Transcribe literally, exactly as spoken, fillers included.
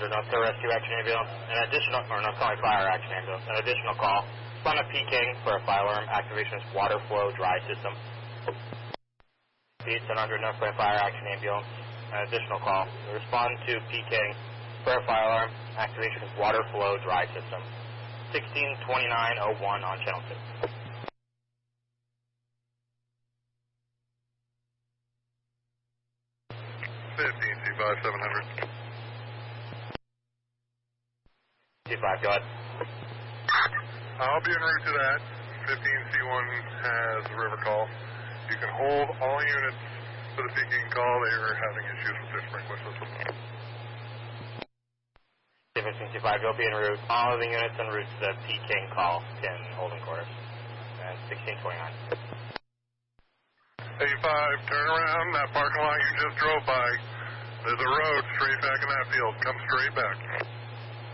under no third rescue action ambulance. An additional, or no, sorry, fire action ambulance. An additional call. Respond to P-King for a fire alarm. Activation is water flow dry system. It's an under no fire action ambulance. An additional call. Respond to P-King for a fire alarm. Activation is water flow dry system. sixteen twenty-nine oh one on channel two. fifteen C five seven hundred. C five, go ahead. I'll be en route to that. fifteen C one has a river call. You can hold all units for the Peking call. They are having issues with their sprinkler system. fifteen C five, you'll be en route. All of the units en route to the Peking call in holding quarters. And sixteen twenty-nine. eighty-five, turn around. That parking lot you just drove by. There's a road straight back in that field. Come straight back.